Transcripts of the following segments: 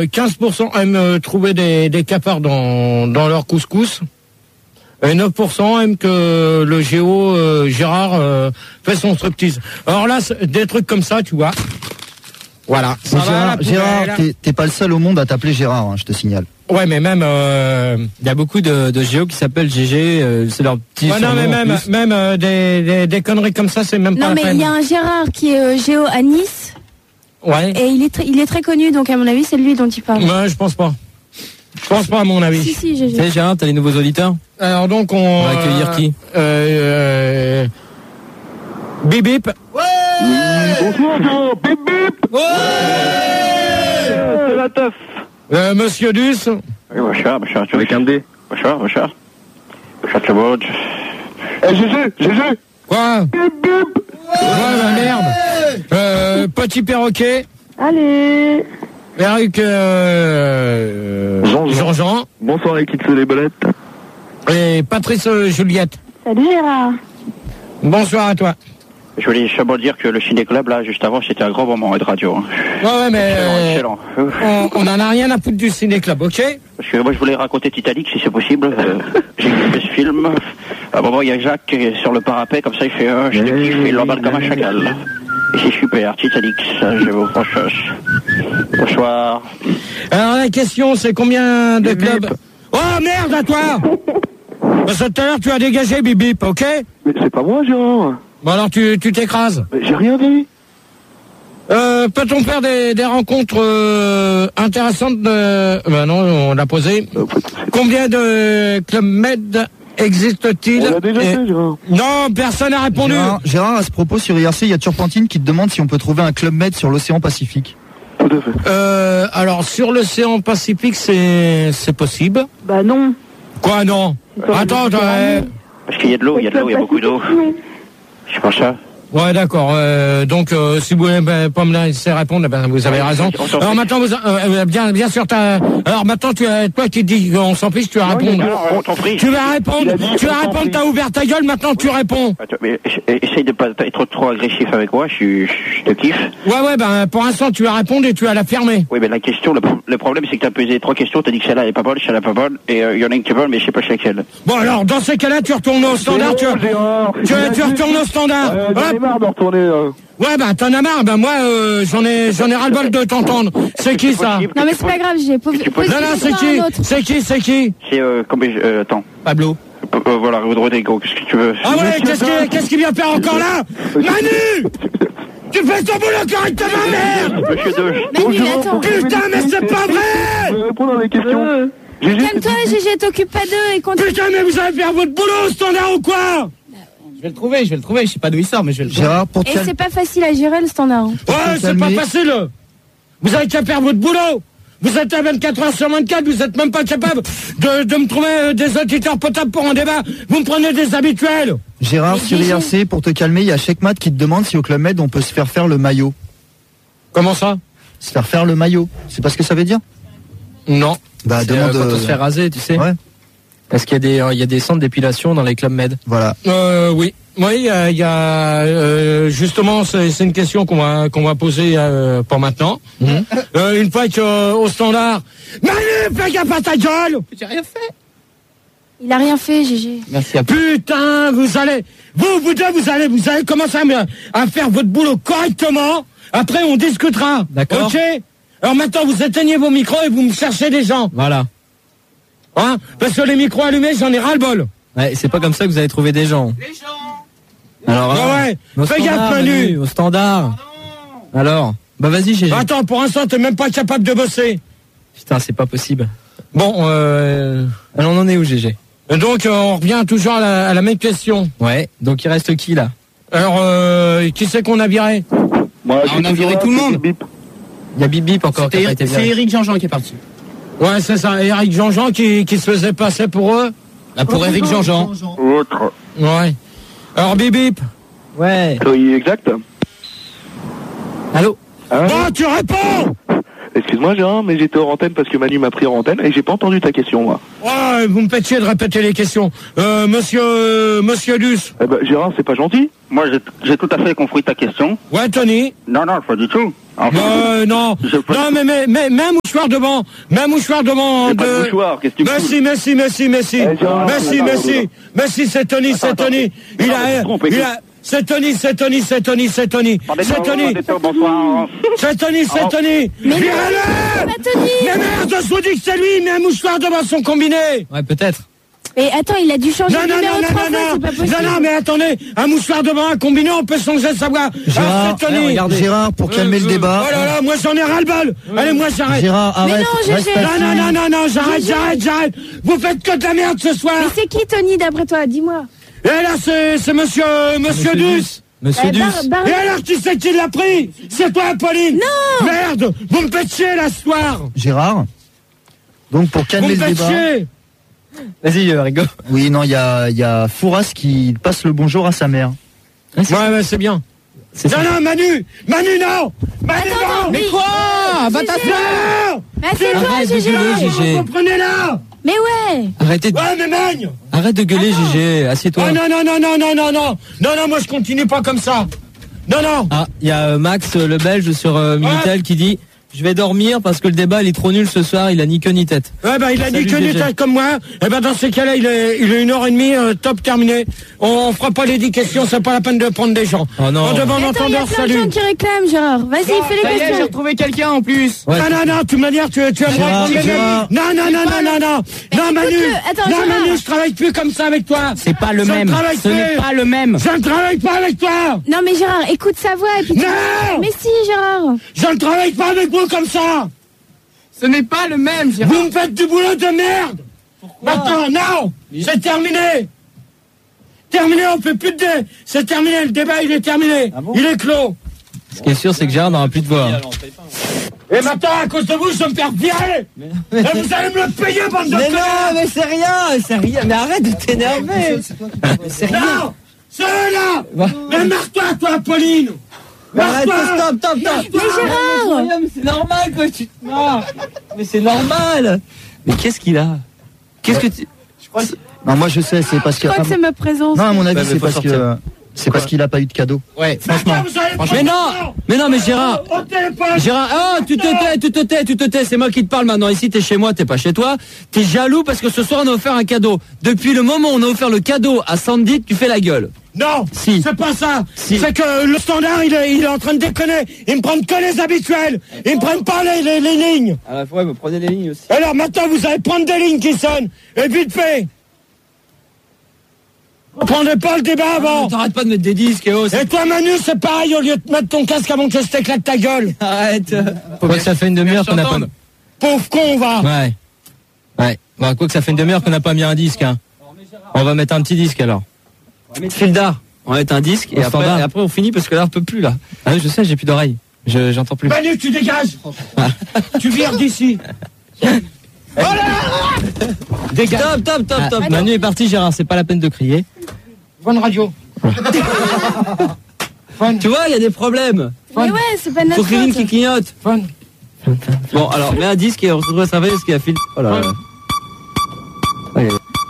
15% aiment trouver des cafards dans leur couscous. Et 9% aiment que le Géo Gérard fait son striptease. Alors là, des trucs comme ça, tu vois. Voilà. Gérard, t'es pas le seul au monde à t'appeler Gérard, hein, je te signale. Ouais, mais même il y a beaucoup de Géo qui s'appellent GG, c'est leur petit surnom. Non, mais même des conneries comme ça, c'est même pas la peine. Non, mais il y a un Gérard qui est Géo à Nice. Ouais. Et il est très connu, donc à mon avis, c'est lui dont il parle. Ouais, je pense pas. Je pense pas, à mon avis. Si, GG. Tu sais, Gérard, t'as les nouveaux auditeurs? Alors donc, on va accueillir qui? Bip Bip. Ouais. Bonsoir, Bip Bip. Ouais. C'est la teuf. Monsieur Duss. Oui, bonsoir, avec un D. Bonsoir, c'est bon. GG. Quoi? Bip Bip. Ouais, bah merde. Petit perroquet. Allez. Eric Jean-Jean. Bonsoir, l'équipe les belettes. Et Patrice Juliette. Salut Gérard. Bonsoir à toi. Je voulais seulement dire que le ciné-club, là, juste avant, c'était un grand moment de radio. Hein. Ouais, mais excellent. On en a rien à foutre du ciné-club, ok? Parce que moi, je voulais raconter Titanic, si c'est possible. J'ai fait ce film. À un moment, il y a Jacques qui est sur le parapet, comme ça, il fait je te kiffe, il l'emballe comme un chacal. Et c'est super, Titanic, ça, je vous franchement. Bonsoir. Alors, la question, c'est combien de clubs? Oh, merde, à toi! Parce que tout à l'heure, tu as dégagé, Bip Bip, ok? Mais c'est pas moi, Gérard. Bon, alors, tu t'écrases. Mais j'ai rien dit. Peut-on faire des rencontres intéressantes Ben non, on l'a posé. Combien de Club Med existe-t-il? On l'a déjà fait, Gérard. Non, personne n'a répondu. Gérard, à ce propos, sur IRC, il y a Turpentine qui te demande si on peut trouver un Club Med sur l'océan Pacifique. Tout à fait. Alors, sur l'océan Pacifique, c'est possible. Bah non. Quoi, non? Attends, parce qu'il y a de l'eau, il y a beaucoup d'eau. C'est pour ça. Ouais, d'accord. Donc, si vous voulez pas me laisser répondre, ben, vous avez raison. Alors maintenant, bien sûr, alors maintenant, toi qui dis qu'on s'en fiche, tu vas répondre. Tu vas répondre. T'as ouvert ta gueule. Maintenant, tu réponds. Attends, mais essaye de pas être trop agressif avec moi. Je te kiffe. Ouais, ben pour l'instant, tu vas répondre et tu vas la fermer. Oui, mais la question, le problème, c'est que t'as posé 3 questions. T'as dit que celle-là est pas bonne, celle-là pas bonne, et il y en a une qui est bonne, mais je sais pas c'est laquelle. Bon, alors dans ces cas-là, tu retournes au standard. Tu retournes au standard. Marre de retourner. Ouais, bah t'en as marre. Ben moi, j'en ai ras-le-bol de t'entendre. C'est qui ça? Non, mais c'est pas grave, j'ai posé. Non, c'est qui? C'est qui? Attends. Pablo. Voilà, Rodrigo, qu'est-ce que tu veux? Ah ouais, qu'est-ce qu'il vient faire encore là? Manu! Tu fais ton boulot correctement, merde! Manu, attends. Putain, mais c'est pas vrai! Je vais répondre à les questions. Calme-toi, GG, t'occupe pas d'eux et continue. Putain, mais vous allez faire votre boulot, standard ou quoi? Je vais le trouver, je sais pas d'où il sort, mais je vais le trouver. Gérard, Et c'est pas facile à gérer le standard. Ouais, c'est pas facile. Vous avez qu'à faire votre boulot. Vous êtes à 24 heures sur 24, vous êtes même pas capable de me trouver des auditeurs potables pour un débat. Vous me prenez des habituels. Gérard, sur IRC, pour te calmer, il y a Checkmat qui te demande si au Club Med on peut se faire le maillot. Comment ça? Se faire le maillot. C'est pas ce que ça veut dire? Non. Bah, demande. Quand on se fait raser, tu sais. Ouais. Est-ce qu'il y a des centres d'épilation dans les Club Med? Voilà. Oui. Oui, il y a justement, c'est une question qu'on va poser pour maintenant. Une fois qu'au standard, Manu, fais gaffe à ta gueule. J'ai rien fait. Il a rien fait, GG. Merci à Putain, vous allez commencer à faire votre boulot correctement. Après, on discutera. D'accord. Ok. Alors maintenant, vous éteignez vos micros et vous me cherchez des gens. Voilà. Hein? Parce que les micros allumés, j'en ai ras-le-bol. Ouais, c'est pas comme ça que vous allez trouver des gens. Les gens. Alors, fais gaffe, Manu. Au standard. Alors, bah vas-y, GG. Attends, pour l'instant, t'es même pas capable de bosser. Putain, c'est pas possible. Bon, alors on en est où, GG? Donc, on revient toujours à la même question. Ouais, donc il reste qui, là? Alors, qui c'est qu'on a viré? Moi, on a viré tout le monde. Il y a Bip Bip encore qui a été viré. C'est Eric Jean-Jean qui est parti. Ouais, c'est ça, Eric Jean-Jean qui se faisait passer pour eux. Là, pour Eric Jean-Jean. Autre. Ouais. Alors, Bip Bip. Ouais. Oui, exact. Allô? Bon, tu réponds! Excuse-moi, Gérard, mais j'étais hors antenne parce que Manu m'a pris en antenne et j'ai pas entendu ta question, moi. Ouais, vous me faites chier de répéter les questions. Monsieur Luce. Eh ben, Gérard, c'est pas gentil. Moi, j'ai tout à fait compris ta question. Ouais, Tony. Non, pas du tout. Enfin, non, non, mais même mouchoir devant, j'ai pas de mouchoir, qu'est-ce que tu fous? Messi, c'est Tony. Il a, c'est Tony. Bonsoir. C'est Tony. Virez-le! Mais merde, je vous dis que c'est lui, mais un mouchoir devant son combiné. Ouais, peut-être. Mais attends, il a dû changer de numéro 3 fois, c'est pas possible. Non, mais attendez, un mouchoir devant un combiné, on peut changer sa voix. Gérard, c'est Tony. Gérard, pour calmer le débat. Oh là là, moi j'en ai ras-le-bol. Allez, moi j'arrête. Gérard, arrête. Mais non, reste GG. assis. Non, j'arrête. Vous faites que de la merde ce soir. Mais c'est qui Tony d'après toi? Dis-moi. Et là, c'est monsieur Dus. Monsieur Dus. Et alors, qui c'est qui l'a pris? C'est toi, Pauline. Non. Merde, vous me faites chier là ce soir. Gérard. Donc, pour Vous calmer me le faites débat. chier. Vas-y, Rigo. Oui, non, il y a Fouras qui passe le bonjour à sa mère. Ouais, c'est bien. Non, Manu, non. Attends, Mais quoi? Va t'asseoir. Bah c'est toi, Arrête de GG. gueuler, GG. Vous prenez là. Mais ouais. Ouais, mais Magne. Arrête de gueuler, GG. Assieds-toi. Oh non, moi je continue pas comme ça. Non. Ah, il y a Max, le Belge, sur Minitel qui dit: je vais dormir parce que le débat il est trop nul ce soir, il a ni queue ni tête. Ouais, il a Salut, dit que GG. du tête comme moi. Et dans ces cas-là, il est 1h30, top terminé. On fera pas les 10 questions, c'est pas la peine de prendre des gens. Oh non. On demande Mais attends, il y a entendeur, plein de salut. gens qui réclament, Gérard. Vas-y, fais les Ça y est, j'ai questions. retrouvé quelqu'un en plus. Ouais, Non, de toute manière, tu vas me Gérard, reprendre. Gérard. Non, Manu. écoute-le. Attends, Non, Gérard. Manu, je travaille plus comme ça avec toi. C'est pas le Je même. travaille Ce n'est plus. pas le même. Je ne travaille pas avec toi. Non mais Gérard, écoute sa voix et puis Non. Mais si Gérard. Je ne travaille pas avec vous comme ça. Ce n'est pas le même, Gérard. Vous me faites du boulot de merde. Maintenant, non. C'est terminé. On fait plus de dé. C'est terminé, le débat il est terminé. Il est clos. ce qui est sûr, c'est que Gérard n'aura plus de voix. Et maintenant, à cause de vous, je vais me faire virer. Et vous allez me le payer, bande de connards. mais c'est rien. Mais arrête de t'énerver. Non, ceux-là. Mais marre-toi, toi, Pauline. Marre-toi. Stop. Mais Gérard. Mais c'est normal que tu te marres. Mais c'est normal. Mais qu'est-ce qu'il a? Qu'est-ce que tu... Non, moi je sais, c'est parce que. Je crois que c'est ma présence. Non, à mon avis, Bah, c'est faut parce sortir. que. C'est parce qu'il a pas eu de cadeau. Ouais, Franchement. Mais Gérard. Au téléphone. Gérard, oh, tu te tais, c'est moi qui te parle maintenant. Ici, t'es chez moi, t'es pas chez toi. T'es jaloux parce que ce soir, on a offert un cadeau. Depuis le moment où on a offert le cadeau à Sandy, tu fais la gueule. Non, Si. c'est pas ça. Si. C'est que le standard, il est en train de déconner. Ils me prennent que les habituels. Ils me prennent pas les lignes. À la fois, vous prenez les lignes aussi. Alors maintenant, vous allez prendre des lignes qui sonnent. Et vite fait. Vous prenez pas le débat avant. T'arrêtes pas de mettre des disques et oh, Et toi, Manu, c'est pareil. Au lieu de mettre ton casque avant que je t'éclate ta gueule. arrête. Quoi que ça fait une demi-heure qu'on n'a pas... Pauvre con, va. Ouais. Bon, quoi que ça fait une demi-heure qu'on n'a pas mis un disque, hein. On va mettre un petit disque alors. Fildar. On va mettre un disque et après on finit parce que là on peut plus là. Ah oui, je sais, j'ai plus d'oreilles. J'entends plus. Manu, tu dégages. Tu vires d'ici. Dégage. Stop. Manu est parti, Gérard, c'est pas la peine de crier. Bonne radio. Tu vois, il y a des problèmes. Mais ouais, c'est pas Faut notre Kevin qui faute. clignote. Bon, alors, mets un disque et on se retrouve à travailler parce qu'il y a Phil. Oh là là. Ouais.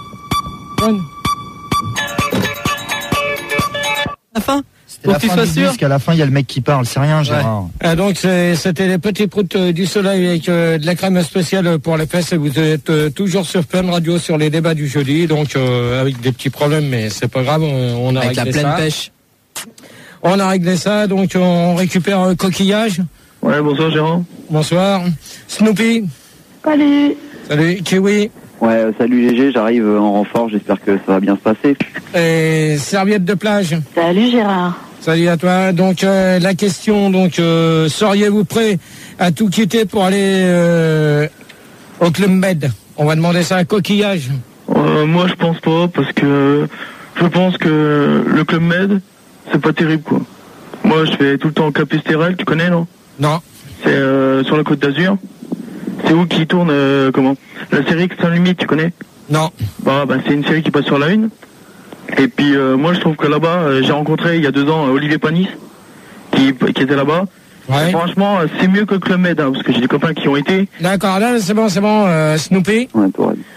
La fin. C'était la Pour que tu fin sois du sûr. disque, à la fin il y a le mec qui parle, c'est rien, Gérard. Donc c'était les petits proutes du soleil avec de la crème spéciale pour les fesses. Et vous êtes toujours sur Fun Radio sur les débats du jeudi. Donc avec des petits problèmes, mais c'est pas grave. On a Avec la réglé pleine ça. pêche. On a réglé ça. Donc on récupère un coquillage. Ouais, bonsoir Gérard. Bonsoir. Snoopy. Salut. Salut. Kiwi. Ouais, salut Léger, j'arrive en renfort, j'espère que ça va bien se passer. Et serviette de plage. Salut Gérard. Salut à toi. Donc la question, seriez-vous prêt à tout quitter pour aller au Club Med? On va demander ça à Coquillage. Moi je pense pas, parce que je pense que le Club Med, c'est pas terrible quoi. Moi je fais tout le temps Capesterel, tu connais non? Non. C'est sur la Côte d'Azur. C'est où qui tourne la série Sans Limite, tu connais? Non. Bah c'est une série qui passe sur la 1. Et puis moi je trouve que là-bas, j'ai rencontré il y a 2 ans Olivier Panis qui était là-bas. Ouais. Et franchement, c'est mieux que le Club Med, hein, parce que j'ai des copains qui ont été. D'accord, là c'est bon. Snoopy. Ouais, toi,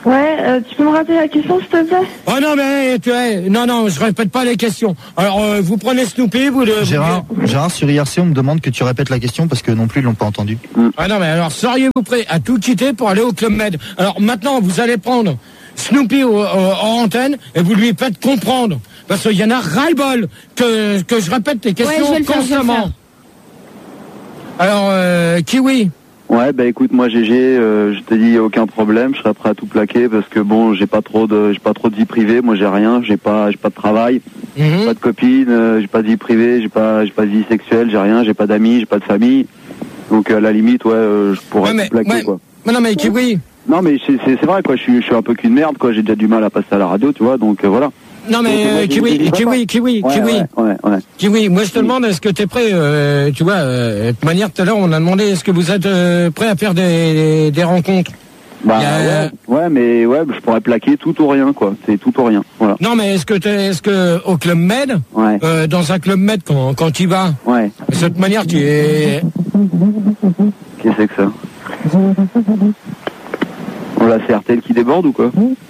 Ouais, tu peux me rappeler la question, s'il te plaît? Oh non, mais non, je répète pas les questions. Alors, vous prenez Snoopy, Gérard, sur IRC, on me demande que tu répètes la question parce que non plus, ils l'ont pas entendu. Ah non, mais alors, seriez-vous prêt à tout quitter pour aller au Club Med? Alors, maintenant, vous allez prendre Snoopy en antenne et vous lui faites comprendre. Parce qu'il y en a ras-le-bol que je répète les questions constamment. Alors, Kiwi. Ouais, bah écoute, moi GG, je te dis aucun problème, je serais prêt à tout plaquer parce que bon, j'ai pas trop de vie privée, moi j'ai rien, j'ai pas de travail, j'ai pas de copine, j'ai pas de vie privée, j'ai pas de vie sexuelle, j'ai rien, j'ai pas d'amis, j'ai pas de famille. Donc à la limite, je pourrais tout plaquer quoi. Non mais Kiwi. Non mais c'est vrai quoi, je suis un peu qu'une merde quoi, j'ai déjà du mal à passer à la radio, tu vois, donc voilà. Non mais Kiwi. Kiwi, moi je te demande, est-ce que t'es prêt, tu vois, de manière tout à l'heure on a demandé, est-ce que vous êtes prêt à faire des rencontres? Bah mais je pourrais plaquer tout ou rien quoi, c'est tout ou rien, voilà. Non mais est-ce que au Club Med, dans un Club Med quand tu y vas, de cette manière tu es... Qu'est-ce que c'est que ça? On a CRTL qui déborde ou quoi?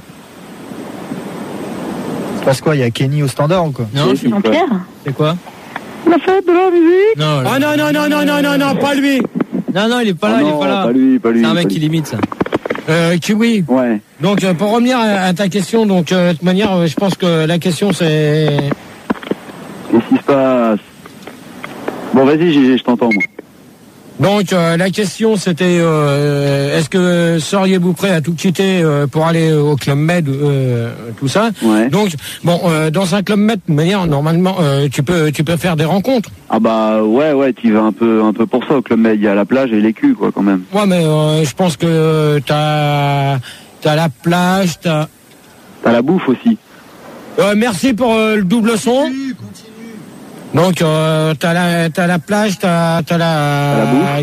Parce quoi, il y a Kenny au standard ou quoi? Non, c'est Jean-Pierre. C'est quoi? La fête de la musique. Non. Ah non, pas lui. Non, il est pas là, il est pas là. Pas lui. C'est un mec qui limite ça. Kiwi. Ouais. Donc pour revenir à ta question, donc de toute manière, je pense que la question c'est... Qu'est-ce qui se passe? Bon vas-y Gégé, je t'entends moi. Donc la question c'était est-ce que seriez-vous prêt à tout quitter pour aller au Club Med, tout ça? Donc bon, dans un Club Med, de manière normalement tu peux faire des rencontres. Ah bah ouais, tu vas un peu pour ça au Club Med, il y a la plage et les culs quoi quand même. Ouais mais je pense que t'as la plage, t'as la bouffe aussi. Merci pour le double son. Donc t'as la plage, t'as la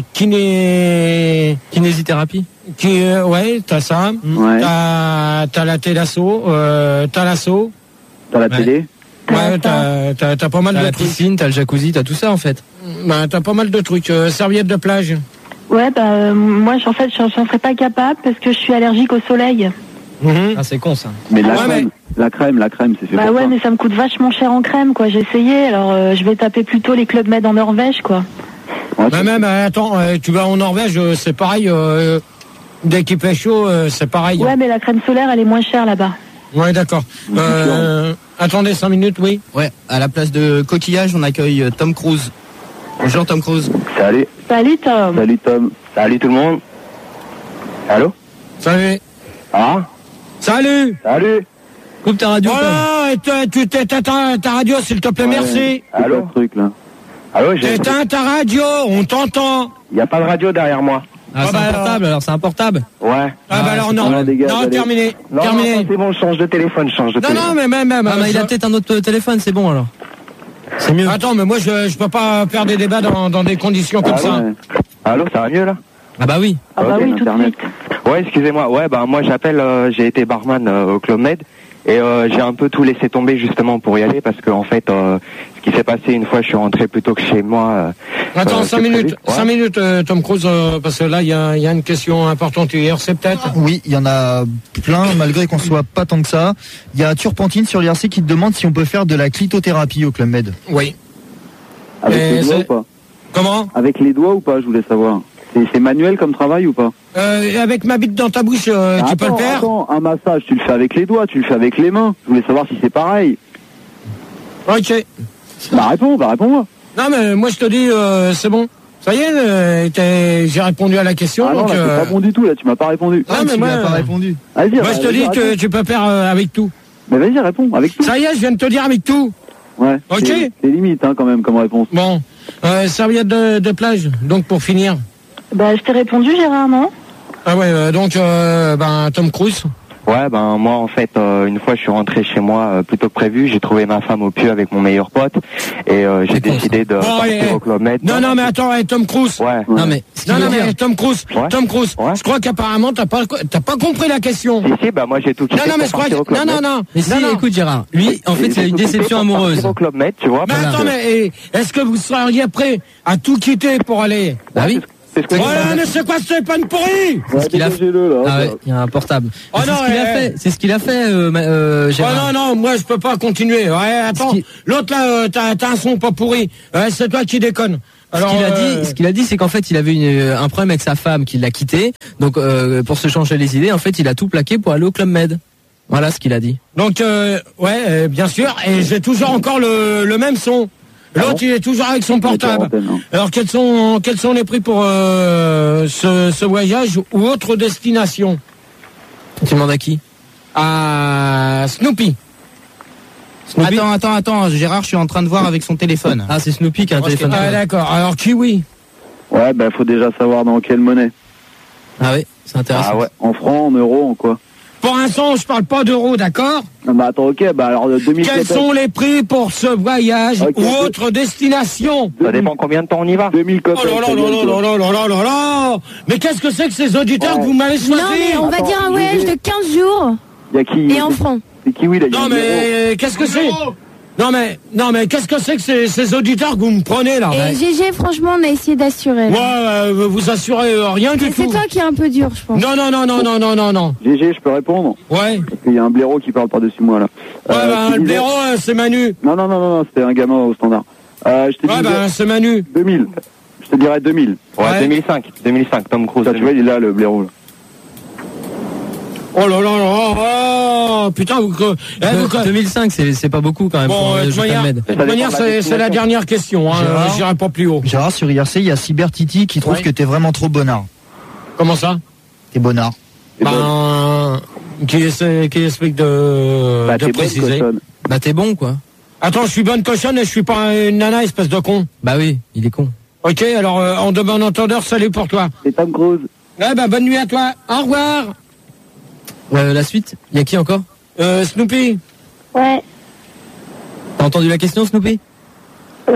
kinésithérapie. T'as ça. Ouais. T'as la télasso, t'as l'assaut. T'as la télé. Ouais, t'as pas mal de la trucs. piscine, t'as le jacuzzi, t'as tout ça en fait. Bah t'as pas mal de trucs. Serviette de plage. Ouais, moi en fait j'en serais pas capable parce que je suis allergique au soleil. Ah c'est con ça. Mais la crème, c'est fait pour ça. Mais ça me coûte vachement cher en crème quoi. J'ai essayé, alors je vais taper plutôt les Club Med en Norvège quoi. Ouais, même attends, tu vas en Norvège, c'est pareil. Dès qu'il fait chaud, c'est pareil. Ouais, mais la crème solaire elle est moins chère là-bas. Ouais, d'accord. Attendez 5 minutes, oui. Ouais, à la place de Coquillage, on accueille Tom Cruise. Bonjour Tom Cruise. Salut. Salut Tom. Salut Tom. Salut tout le monde. Allô? Salut. Ah? Salut. Coupe ta radio. Voilà, tu t'éteins ta radio, s'il te plaît, merci. Allô? Ce truc là. Allô, t'éteins ta radio, on t'entend. Il n'y a pas de radio derrière moi. Ah, c'est un portable, alors c'est un portable. Ouais. Alors non, terminé. Non, c'est bon, je change de téléphone. Non, mais même. Il a peut-être un autre téléphone, c'est bon alors. C'est mieux. Attends, mais moi je peux pas faire des débats dans des conditions comme ça. Ouais. Allô, ça va mieux là? Ah bah oui. Oui, tout de suite. Ouais, excusez-moi. Ouais, moi j'appelle, j'ai été barman au Club Med et j'ai un peu tout laissé tomber justement pour y aller parce que en fait, ce qui s'est passé une fois, je suis rentré plus tôt que chez moi. Attends, 5 minutes. 5 minutes, Tom Cruise, parce que là il y a une question importante hier, c'est peut-être. Oui, il y en a plein, malgré qu'on soit pas tant que ça. Il y a Turpentine sur l'IRC qui te demande si on peut faire de la clitothérapie au Club Med. Oui. Avec les doigts ou pas? Comment? Avec les doigts ou pas, je voulais savoir. C'est manuel comme travail ou pas? Avec ma bite dans ta bouche, tu peux le faire? Attends, un massage, tu le fais avec les doigts, tu le fais avec les mains. Je voulais savoir si c'est pareil. Ok. Bah réponds-moi. Non mais moi je te dis, c'est bon. Ça y est, j'ai répondu à la question. Ah non, donc, là, c'est pas bon du tout, là, tu m'as pas répondu. Non, mais tu m'as pas répondu. Vas-y, moi je te dis que tu peux faire avec tout. Mais vas-y, réponds, avec tout. Ça y est, je viens de te dire avec tout. Ouais. Ok. C'est limite, quand même, comme réponse. Bon. Serviette de plage, donc pour finir. Bah, je t'ai répondu, Gérard, non? Ah ouais, donc, Tom Cruise. Ouais, moi en fait, une fois je suis rentré chez moi plus tôt que prévu, j'ai trouvé ma femme au pieu avec mon meilleur pote et j'ai décidé de partir au Club Med. Non mais attends, Tom Cruise. Ouais. Non mais Tom Cruise. Ouais. Tom Cruise. Ouais. Je crois qu'apparemment t'as pas compris la question. Si, moi j'ai tout quitté. Non mais je crois que non. Mais si, écoute Gérard, lui en fait c'est une déception amoureuse. Au Club Med, tu vois. Mais attends, mais est-ce que vous seriez prêt à tout quitter pour aller? Bah oui. Voilà, mais c'est quoi ce téléphone pourri? C'est ce qu'il a fait. Ah ouais, il y a un portable. Oh non, c'est ce qu'il a fait, Gérard. Oh non, moi je peux pas continuer. Ouais, attends, l'autre là, t'as un son pas pourri. C'est toi qui déconne. Alors, ce qu'il a dit, c'est qu'en fait, il avait un problème avec sa femme, qu'il l'a quitté. Donc, pour se changer les idées, en fait, il a tout plaqué pour aller au Club Med. Voilà ce qu'il a dit. Donc, bien sûr, et j'ai toujours encore le même son. L'autre, il est toujours avec son portable. Alors, quels sont les prix pour ce voyage ou autre destination? Tu demandes à qui? À Snoopy. Attends, Gérard, je suis en train de voir avec son téléphone. Ah, c'est Snoopy qui a un téléphone. Ah, d'accord. Alors, Kiwi. Ouais, faut déjà savoir dans quelle monnaie. Ah oui, c'est intéressant. Ah ouais, en francs, en euros, en quoi? Pour l'instant, je parle pas d'euros, d'accord? Attends, ok, alors 2000. Quels sont les prix pour ce voyage ou autre destination? Ça dépend combien de temps on y va. 2000 copies. Oh là. Mais qu'est-ce que c'est que ces auditeurs que vous m'avez choisi? Non, mais on va dire un voyage de 15 jours. Y'a qui? Et en francs. C'est Kiwi, là. Non, mais qu'est-ce que c'est? Non mais qu'est-ce que c'est que ces auditeurs que vous me prenez là? Et GG, franchement, on a essayé d'assurer. Ouais, vous assurez rien du tout. C'est toi qui est un peu dur, je pense. Non. GG, je peux répondre? Ouais. Parce qu'il y a un blaireau qui parle par-dessus moi là. Le blaireau, c'est Manu. Non, c'était un gamin au standard. Je te disais, c'est Manu. 2000. Je te dirais 2000. Ouais, 2005, Tom Cruise. Ça, tu vois, il est là, le blaireau là. Oh là, putain, 2005, c'est pas beaucoup quand même. Bon, de toute manière, c'est la dernière question, hein. J'irai pas plus haut. Gérard, sur IRC, il y a Cybertiti qui trouve que t'es vraiment trop bonnard. Comment ça? T'es bonnard. Qui explique de préciser. Bah, t'es bon, quoi. Attends, je suis bonne cochonne et je suis pas une nana, espèce de con. Bah oui, il est con. Ok, alors, en de bon entendeur, salut pour toi. C'est Tom Cruise. Ouais, bonne nuit à toi. Au revoir. La suite, il y a qui encore? Snoopy. Ouais. T'as entendu la question, Snoopy? Ouais,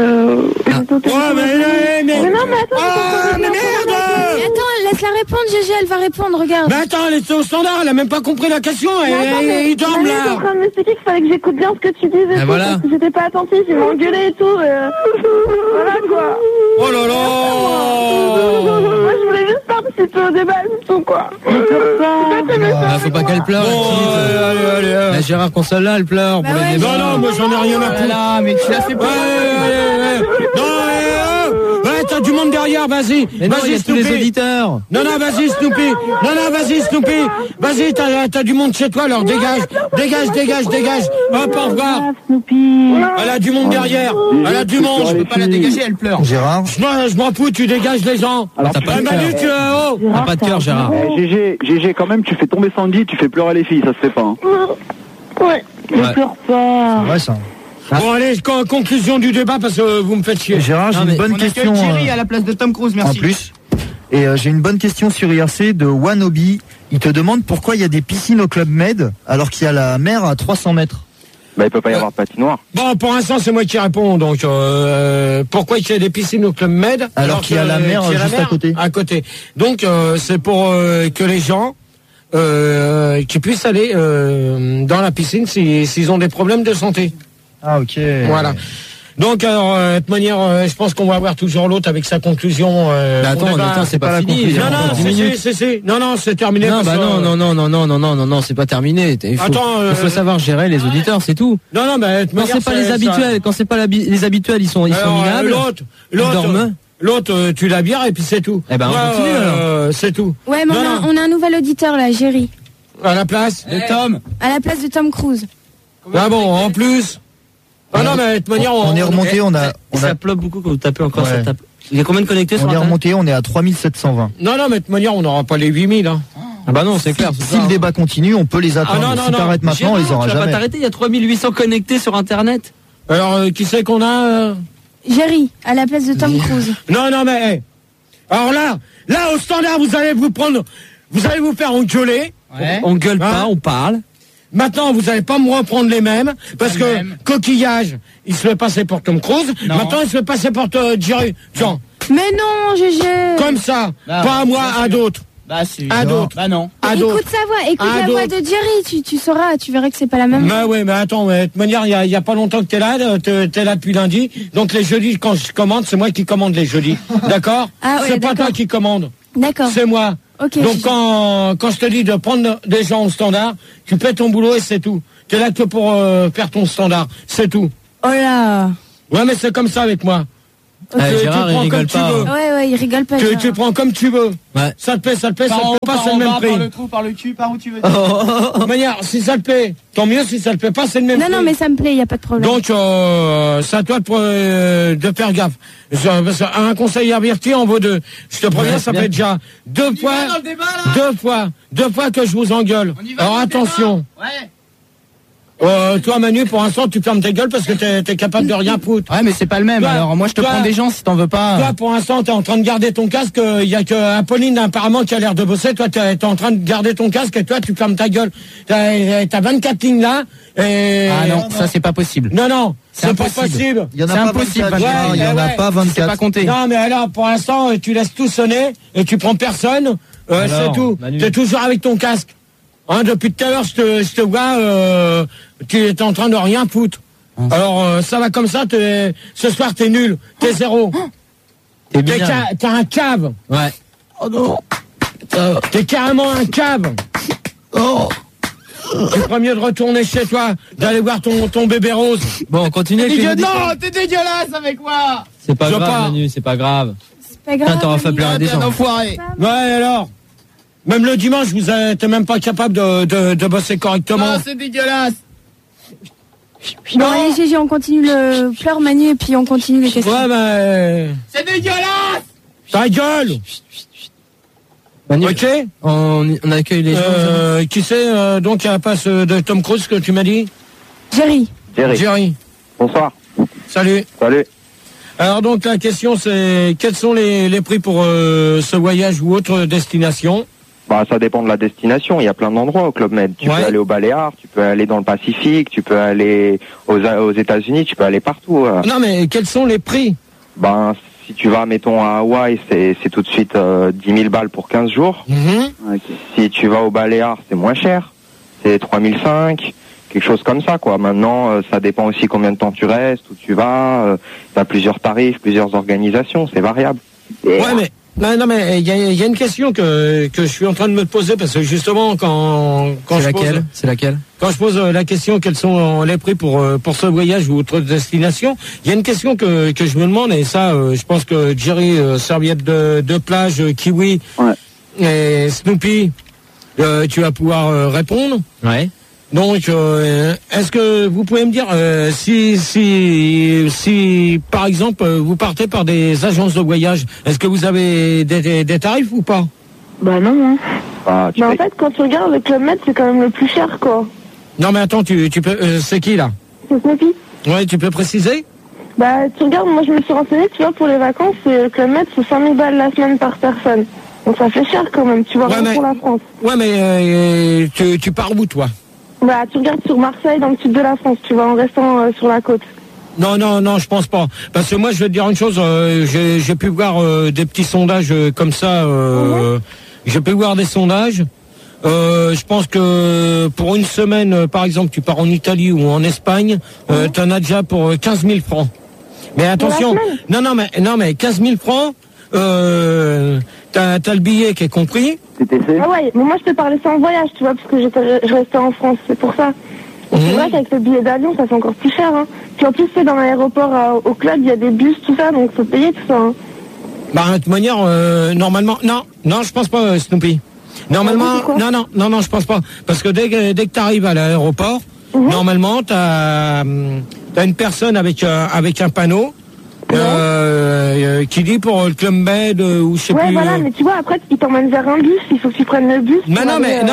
mais non, mais attends. Ah, mais merde! Attends, laisse-la répondre, GG, elle va répondre, regarde. Mais attends, elle est au standard, elle a même pas compris la question, il dorme là. Je suis en train de m'expliquer qu'il fallait que j'écoute bien ce que tu disais. Voilà. Parce que j'étais pas attentif, il m'a engueulé et tout. Voilà quoi. Oh là là. Moi je voulais juste participer au débat, c'est tout quoi. Faut pas qu'elle pleure. Allez. La Gérard Console-là, elle pleure. Bah ouais, Non, moi j'en ai rien à foutre. Là, mais tu l'as fait pas. T'as du monde derrière, vas-y. Vas-y, tous les auditeurs. Non, vas-y, Snoopy. Vas-y, t'as du monde chez toi, alors dégage. Hop, au revoir. Elle a du monde derrière. Elle a du monde. Je peux pas la dégager, elle pleure. Gérard. Je m'en fous, tu dégages les gens. Alors, t'as pas de cœur. T'as pas de cœur, Gérard. GG, quand même, tu fais tomber Sandy, tu fais pleurer les filles, ça se fait pas. Hein. Ouais, je pleure pas. Ouais, ça. Bon, allez, conclusion du débat parce que vous me faites chier. Gérard, j'ai une bonne question. On accueille Thierry à la place de Tom Cruise, merci. En plus. Et j'ai une bonne question sur IRC de Wanobi. Il te demande pourquoi il y a des piscines au Club Med alors qu'il y a la mer à 300 mètres. Bah, il peut pas y avoir de patinoire. Bon, pour l'instant, c'est moi qui réponds. Donc, pourquoi il y a des piscines au Club Med alors qu'il y a la mer juste à côté. À côté. Donc, c'est pour que les gens qui puissent aller dans la piscine s'ils ont des problèmes de santé. Ah, ok. Voilà. Donc, alors, de toute manière, je pense qu'on va avoir toujours l'autre avec sa conclusion. Attends, c'est pas fini. Non, c'est terminé. Non, c'est pas terminé. Il faut savoir gérer les auditeurs, c'est tout. Non, mais quand c'est pas les habituels, les habituels, ils sont minables. L'autre, tu la bières et puis c'est tout. Eh ben, on continue alors. C'est tout. Ouais, mais on a un nouvel auditeur là, Géry. À la place de Tom. À la place de Tom Cruise. Ah bon, en plus. Ah non, mais de toute manière, on est remonté, ça plop beaucoup quand vous tapez encore, ça tape. Il y a combien de connectés sur Internet? On est remonté, on est à 3720. Non, mais de toute manière, on n'aura pas les 8000, hein. Ah bah non, c'est clair. Si le débat continue, on peut les atteindre. Si t'arrêtes maintenant, on les aura jamais. Tu vas pas t'arrêter, il y a 3800 connectés sur Internet. Alors, qui c'est qu'on a Géry, à la place de Tom Cruise. Non, mais, alors là, au standard, vous allez vous faire engueuler. Ouais. On gueule pas, on parle. Maintenant, vous n'allez pas me reprendre les mêmes, parce que Coquillage, il se fait passer pour Tom Cruise. Non. Maintenant, il se fait passer pour Jerry. Jean. Mais non, GG. Comme ça, pas à moi, à d'autres. Bah si. À d'autres. Bah non. À Écoute d'autres. sa voix, écoute À la voix d'autres. de Jerry, tu sauras, tu verras que c'est pas la même. Bah ouais, mais attends, de toute manière, il y a pas longtemps que t'es là depuis lundi. Donc les jeudis, quand je commande, c'est moi qui commande les jeudis. D'accord? Ah ouais, c'est pas toi d'accord. qui commande. D'accord. C'est moi. Ok. Donc quand je te dis de prendre des gens au standard, tu fais ton boulot et c'est tout. T'es là que pour faire ton standard, c'est tout. Oh là. Ouais, mais c'est comme ça avec moi. Gérard, il rigole pas. Ouais, il rigole pas. Tu prends comme tu veux. Ouais. Ça te plaît, ça te plaît, ça Par te en plaît haut, pas, par c'est en le même bas, prix. par le trou, par le cul, par où tu veux. De toute manière, si ça te plaît, tant mieux. Si ça te plaît pas, c'est le même prix. Non, mais ça me plaît, y a pas de problème. Donc, c'est à toi de faire gaffe. Un conseil averti en vaut deux. Je te préviens, ça fait déjà deux fois que je vous engueule. Alors attention. Ouais. Toi Manu, pour l'instant tu fermes ta gueule parce que t'es capable de rien foutre. Ouais, mais c'est pas le même. Toi, Alors moi je te toi- prends des gens si t'en veux pas. Toi pour l'instant t'es en train de garder ton casque, il y a que Apolline apparemment qui a l'air de bosser, toi t'es en train de garder ton casque et toi tu fermes ta gueule. T'as 24 lignes là et... Ah non, ça c'est pas possible. Non, C'est c'est pas impossible. possible. Il y en a C'est pas impossible, 24, Gérard, il y en a ouais. pas C'est 24. pas compté. Non mais alors pour l'instant tu laisses tout sonner et tu prends personne, c'est tout. Manu. T'es toujours avec ton casque. Hein, depuis tout à l'heure, je te vois, tu es en train de rien foutre. Alors, ça va comme ça, ce soir, t'es nul. T'es zéro. T'es un cave. Ouais. Oh non. T'es carrément un cave. Oh. Tu ferais mieux de retourner chez toi, d'aller voir ton bébé rose. Bon, on continue avec les auditions. Non, t'es dégueulasse avec moi. C'est pas Je grave, pars. Manu, c'est pas grave. C'est pas grave. Putain, t'auras fait pleurer des T'es un gens. enfoiré. Ouais, alors. Même le dimanche, vous êtes même pas capable de bosser correctement. Non, c'est dégueulasse. Bon, allez, GG, on continue le pleur Manu et puis on continue les questions. Ouais, bah... C'est dégueulasse. Ta gueule. Manu, Ok. on accueille les gens. Qui c'est donc à la place de Tom Cruise que tu m'as dit? Jerry. Jerry. Bonsoir. Salut. Salut. Alors donc la question c'est quels sont les prix pour ce voyage ou autre destination? Bah, ça dépend de la destination. Il y a plein d'endroits au Club Med. Tu Ouais. peux aller aux Baléares, tu peux aller dans le Pacifique, tu peux aller aux États-Unis, tu peux aller partout. Non mais quels sont les prix? Ben, si tu vas, mettons, à Hawaï, c'est tout de suite 10 000 balles pour 15 jours. Si tu vas aux Baléares, c'est moins cher. C'est 3 500, quelque chose comme ça, quoi. Maintenant, ça dépend aussi combien de temps tu restes, où tu vas. Tu as plusieurs tarifs, plusieurs organisations, c'est variable. Ouais mais non mais il y a une question que je suis en train de me poser parce que justement quand C'est laquelle quand je pose la question quels sont les prix pour ce voyage ou autre destination, il y a une question que je me demande et ça je pense que Jerry serviette de plage kiwi et Snoopy tu vas pouvoir répondre. Ouais. Donc est-ce que vous pouvez me dire si par exemple vous partez par des agences de voyage, est-ce que vous avez des tarifs ou pas? Bah non, hein. Bah, Mais en fait, quand tu regardes le Club Med, c'est quand même le plus cher, quoi. Non mais attends, tu peux c'est qui là? C'est Snoopy. Ouais, tu peux préciser? Bah, tu regardes, moi je me suis renseignée, tu vois, pour les vacances, le Club Med, c'est 5 000 balles la semaine par personne. Donc ça fait cher quand même, tu vois, Ouais, rien mais- pour la France. Ouais mais tu pars où toi? Bah, tu regardes sur Marseille, dans le sud de la France, tu vois, en restant sur la côte. Non, je pense pas. Parce que moi, je vais te dire une chose, j'ai pu voir des petits sondages comme ça, j'ai pu voir des sondages. Je pense que pour une semaine, par exemple, tu pars en Italie ou en Espagne, t'en as déjà pour 15 000 francs. Mais attention, non, mais 15 000 francs, t'as le billet qui est compris. Ah ouais, mais moi je te parlais sans voyage, tu vois, parce que je restais en France, c'est pour ça. Et c'est vrai qu'avec le billet d'avion, ça fait encore plus cher, hein. Puis en plus, c'est dans l'aéroport au club, il y a des bus, tout ça, donc faut payer tout ça, hein. Bah, de toute manière, normalement, non, je pense pas, Snoopy. Normalement, non, je pense pas. Parce que dès que t'arrives à l'aéroport, normalement, t'as une personne avec un panneau, qui dit pour le Club Med ou je sais plus. Ouais, voilà, mais tu vois, après, ils t'emmènent vers un bus, il faut que tu prennes le bus. Mais non, mais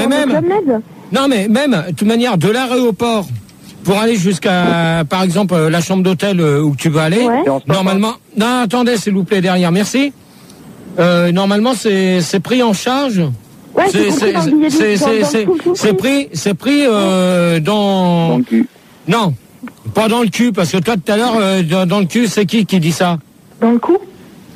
même, de toute manière, de l'aéroport pour aller jusqu'à, par exemple, la chambre d'hôtel où tu veux aller, normalement, non, attendez, s'il vous plaît, derrière, merci. Normalement, c'est pris en charge. Ouais, c'est pris dans le cul. Non, pas dans le cul, parce que toi, tout à l'heure, dans le cul, c'est qui dit ça? Dans le cou?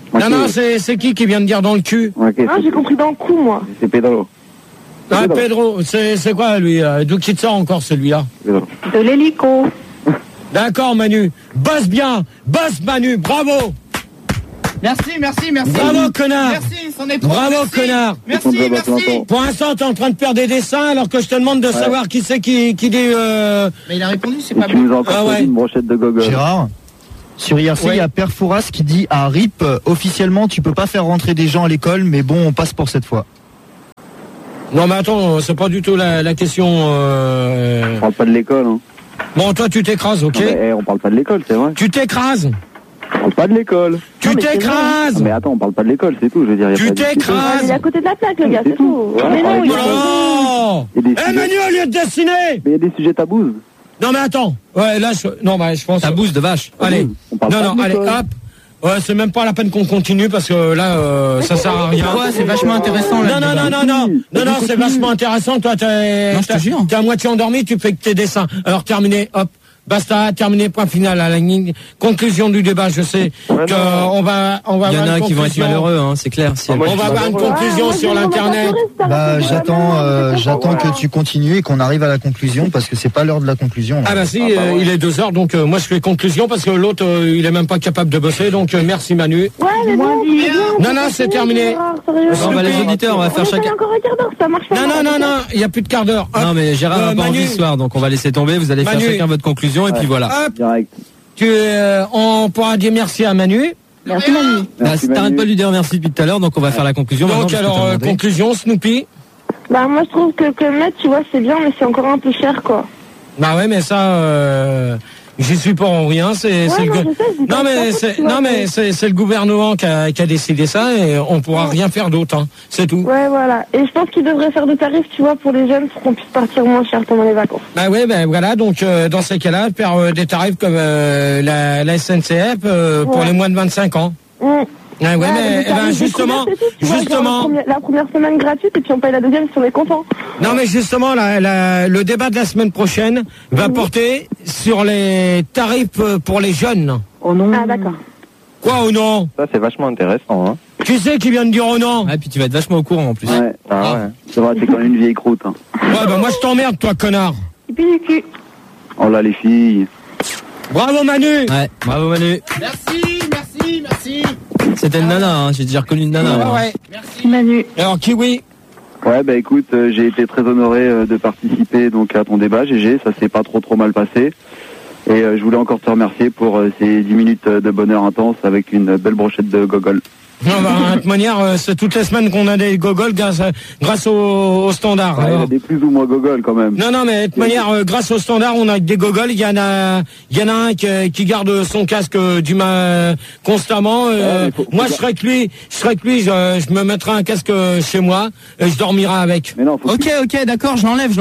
Non, c'est qui vient de dire dans le cul? Ah, j'ai compris dans le cou, moi. C'est Pedro. Ah, Pedro, c'est quoi lui? D'où qui te sort encore celui-là? De l'hélico. D'accord Manu, bosse bien, bosse Manu, bravo. Merci. Bravo connard. Merci, c'en est trop. Bravo merci. connard. Merci. Pour l'instant t'es en train de faire des dessins alors que je te demande de savoir qui c'est qui dit Mais il a répondu, c'est pas Tu nous as bon. encore posé une brochette de gogol. Gérard, sur IRC, il y a Père Fouras qui dit à RIP, officiellement, tu peux pas faire rentrer des gens à l'école, mais bon, on passe pour cette fois. Non mais attends, c'est pas du tout la question. On parle pas de l'école, hein. Bon, toi tu t'écrases, ok? Non, mais, on parle pas de l'école, c'est vrai. Tu t'écrases. On parle pas de l'école. Tu t'écrases. Mais attends, on parle pas de l'école, c'est tout, je veux dire. Tu t'écrases. Il est à côté de la plaque, le gars, c'est tout. Mais non, il Eh Manu, au lieu de dessiner. Mais il y a des sujets tabous. Non mais attends. Ouais, là, je pense. Tabous de vache. Allez. Non, allez, hop. Ouais, c'est même pas la peine qu'on continue parce que là, ça sert à rien. Ouais, c'est vachement intéressant. Là, Non, c'est vachement intéressant. Toi, t'es à moitié endormi, tu fais que tes dessins. Alors terminé, hop. Basta, terminé, point final à la ligne. Conclusion du débat, je sais qu'on va Il y en a qui vont être malheureux, hein, c'est clair. On va avoir une conclusion sur l'internet. Bah, j'attends que tu continues et qu'on arrive à la conclusion parce que c'est pas l'heure de la conclusion. Là. Ah bah si, il est 2h, donc moi je fais conclusion parce que l'autre il est même pas capable de bosser, donc merci Manu. Ouais, mais bon, non, c'est terminé. On va les auditeurs, on va faire chacun. Encore un quart d'heure, ça marche pas. Non, il y a plus de quart d'heure. Non mais Gérard n'a pas envie ce soir, donc on va laisser tomber. Vous allez faire chacun votre conclusion et puis voilà. Direct. On pourra dire merci à Manu. Merci Manu. T'arrêtes pas de lui dire merci depuis tout à l'heure, donc on va faire la conclusion. Donc alors conclusion, Snoopy. Bah moi je trouve que le mètre, tu vois, c'est bien, mais c'est encore un peu cher, quoi. Bah ouais, mais ça, j'y suis pas en rien. C'est le gouvernement qui a décidé ça et on pourra rien faire d'autre. Hein. C'est tout. Ouais, voilà. Et je pense qu'il devrait faire des tarifs, tu vois, pour les jeunes, pour qu'on puisse partir moins cher pendant les vacances. Bah ouais, voilà. Donc dans ces cas-là, faire des tarifs comme la SNCF pour les moins de 25 ans. Ah ouais, mais justement, la première semaine gratuite et puis on paye la deuxième si on est content. Non, mais justement, le débat de la semaine prochaine va porter sur les tarifs pour les jeunes. Oh non. Ah d'accord. Quoi, oh non? Ça, c'est vachement intéressant, hein. Tu sais qui vient de dire oh non? Et puis tu vas être vachement au courant en plus. Ouais, ouais. C'est vrai, t'es quand même une vieille croûte, hein. Ouais, bah moi je t'emmerde, toi, connard. Et puis du cul. Oh là, les filles. Bravo, Manu. Ouais, bravo, Manu. Merci. C'était une nana, hein. J'ai déjà reconnu une nana. Ouais. Merci Manu. Alors, Kiwi? Ouais, bah écoute, j'ai été très honoré de participer donc à ton débat, GG. Ça s'est pas trop mal passé. Et je voulais encore te remercier pour ces 10 minutes de bonheur intense avec une belle brochette de gogol. Non, bah, de toute manière, c'est toutes les semaines qu'on a des gogoles grâce au standard. Ouais, il y a des plus ou moins gogoles quand même. Non, mais de toute manière, grâce au standard, on a des gogoles. Il y en a un qui garde son casque constamment. Moi, je serais que lui, je me mettrai un casque chez moi et je dormirai avec. Mais non, Ok, d'accord, je l'enlève.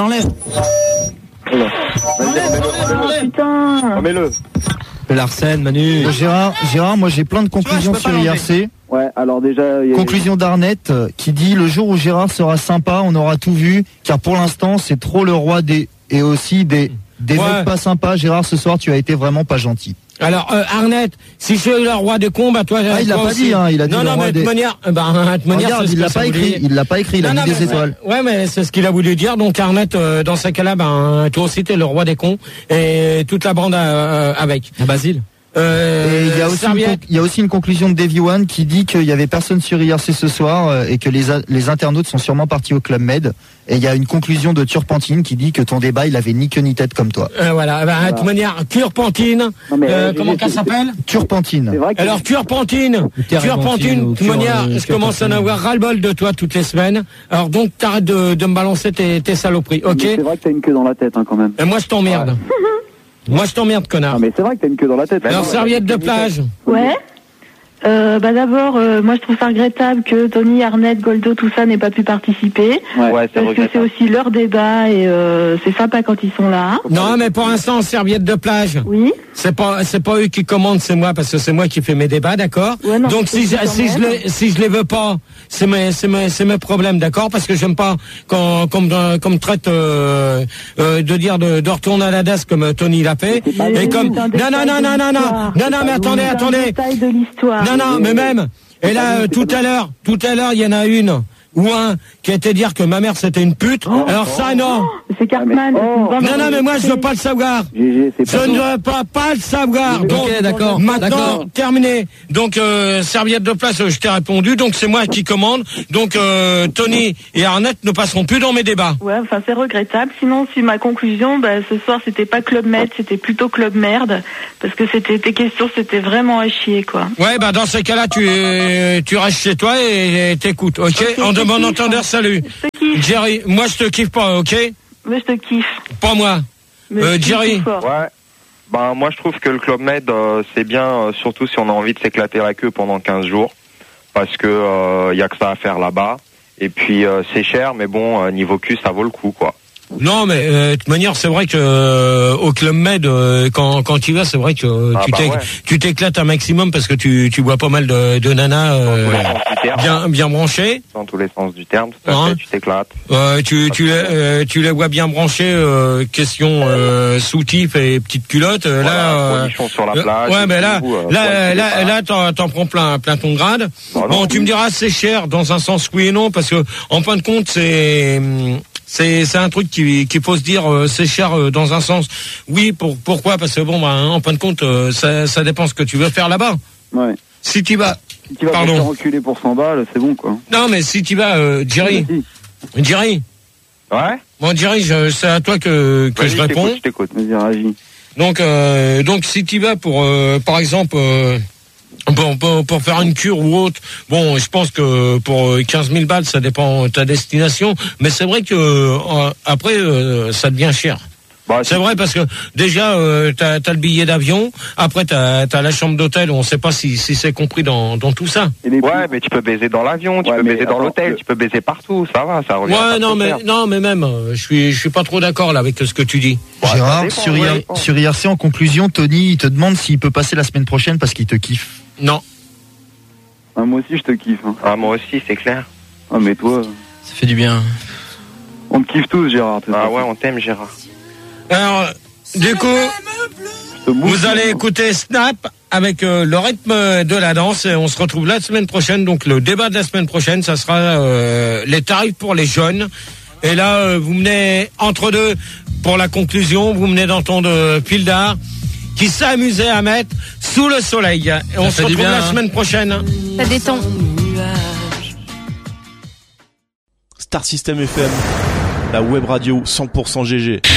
Putain. Remets-le. Larsen, Manu. Gérard, moi j'ai plein de conclusions sur IRC. Ouais, alors déjà... Conclusion d'Arnett qui dit le jour où Gérard sera sympa, on aura tout vu, car pour l'instant c'est trop le roi des mecs pas sympas. Gérard, ce soir tu as été vraiment pas gentil. Alors Arnett, si je suis le roi des cons, bah toi... il l'a pas dit, hein, il a dit non, mais de manière... Regarde, il l'a pas écrit, il a mis des étoiles. Ouais, mais c'est ce qu'il a voulu dire, donc Arnett, dans ces cas-là, toi aussi t'es le roi des cons, et toute la bande avec. Basile. Et il y a aussi une conclusion de Davy One qui dit qu'il y avait personne sur IRC ce soir et que les internautes sont sûrement partis au Club Med. Et il y a une conclusion de Turpentine qui dit que ton débat il avait ni queue ni tête comme toi. Voilà, de toute manière, Turpentine, comment ça s'appelle? Turpentine. Alors Turpentine, de toute manière, je commence à en avoir ras-le-bol de toi toutes les semaines. Alors donc t'arrêtes de me balancer tes saloperies, ok? C'est vrai que t'as une queue dans la tête, hein, quand même. Et moi je t'emmerde. Moi je t'emmerde, connard. Non mais c'est vrai que t'as une queue dans la tête. Alors serviette de plage. Ouais. D'abord, moi je trouve ça regrettable que Tony, Arnett, Goldo, tout ça n'ait pas pu participer. Ouais, parce que c'est aussi leur débat et c'est sympa quand ils sont là. Non, mais pour l'instant, serviette de plage. Oui. C'est pas eux qui commandent, c'est moi, parce que c'est moi qui fais mes débats, d'accord? Ouais, non, donc si je les veux pas, c'est mes problèmes, d'accord? Parce que j'aime pas qu'on me traite de dire de retourner à la DAS comme Tony l'a fait. Et comme non, mais attendez. De l'histoire. Non, mais même, Et là, tout à l'heure, il y en a une ou un qui a été dire que ma mère c'était une pute. Alors ça, non. C'est Cartman. Non, mais moi je veux pas le savoir. Je ne veux pas le savoir. Donc, ok, d'accord. Maintenant, terminé. Donc, serviette de place, je t'ai répondu. Donc, c'est moi qui commande. Donc, Tony et Arnett ne passeront plus dans mes débats. Ouais, enfin, c'est regrettable. Sinon, si ma conclusion, ce soir, c'était pas Club Med, c'était plutôt Club Merde. Parce que tes questions, c'était vraiment à chier, quoi. Ouais, dans ces cas-là, tu restes chez toi et t'écoutes, ok? En demandant entendeur, salut. Jerry, moi, je te kiffe pas, ok? Mais je te kiffe. Pas moi. Jerry. Ouais. Moi, je trouve que le Club Med, c'est bien, surtout si on a envie de s'éclater la queue pendant 15 jours. Parce que, y a que ça à faire là-bas. Et puis, c'est cher, mais bon, niveau cul, ça vaut le coup, quoi. Non, mais de toute manière, c'est vrai que au Club Med, quand tu y vas, c'est vrai que tu t'éclates un maximum parce que tu vois pas mal de nanas bien branchées. Dans tous les sens du terme, tout à fait, tu t'éclates. Tu les vois bien branchées, question soutif et petite culotte. Là, sur la plage. Ouais, mais là, t'en prends plein ton grade. Bon, tu me diras, c'est cher dans un sens oui et non parce que en fin de compte, c'est un truc qu'il faut se dire, c'est cher dans un sens. Oui, pourquoi? Parce que en fin de compte, ça dépend ce que tu veux faire là-bas. Ouais. Si tu vas te faire enculer pour 100 balles, c'est bon, quoi. Non, mais si tu vas, Jerry. Jerry. Ouais. Bon, Jerry, c'est à toi que je réponds. Je t'écoute. Vas-y, réagis. Donc si tu vas pour, par exemple, pour faire une cure ou autre, bon, je pense que pour 15 000 balles, ça dépend de ta destination, mais c'est vrai que après, ça devient cher. C'est vrai parce que déjà, t'as le billet d'avion, après t'as la chambre d'hôtel, on sait pas si c'est compris dans tout ça. Ouais, mais tu peux baiser dans l'avion, tu peux baiser dans l'hôtel, tu peux baiser partout, ça va, ça revient. Ouais, non, mais même, je suis pas trop d'accord là avec ce que tu dis. Gérard, sur IRC, en conclusion, Tony, il te demande s'il peut passer la semaine prochaine parce qu'il te kiffe. Non. Ah, moi aussi, je te kiffe. Hein. Ah, moi aussi, c'est clair. Ah, mais toi... Ça fait du bien. On te kiffe tous, Gérard. Ah ouais, on t'aime, Gérard. Alors, du coup, vous allez écouter Snap avec le rythme de la danse et on se retrouve la semaine prochaine. Donc le débat de la semaine prochaine, ça sera les tarifs pour les jeunes. Et là, vous menez entre deux pour la conclusion, vous menez d'entendre Pildar qui s'amusait à mettre Sous le soleil. Et on se retrouve la semaine prochaine. Ça détend. Star System FM, la web radio 100% GG.